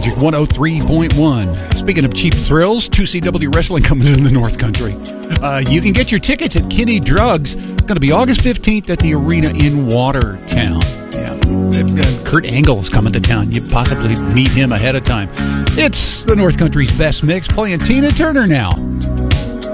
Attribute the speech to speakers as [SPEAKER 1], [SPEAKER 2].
[SPEAKER 1] Magic 103.1. Speaking of cheap thrills, 2CW Wrestling comes in the North Country. You can get your tickets at Kinney Drugs. It's going to be August 15th at the arena in Watertown. Yeah. Kurt Angle is coming to town. You possibly meet him ahead of time. It's the North Country's best mix, playing Tina Turner now.